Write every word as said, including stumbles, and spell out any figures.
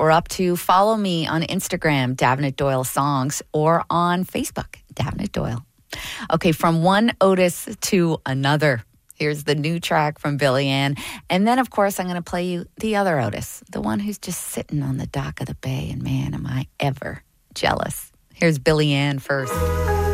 we're up to. Follow me on Instagram, Davenant Doyle Songs, or on Facebook, Davenant Doyle. Okay, from one Otis to another. Here's the new track from Billy Ann. And then, of course, I'm going to play you the other Otis, the one who's just sitting on the dock of the bay. And man, am I ever jealous. Here's Billy Ann first.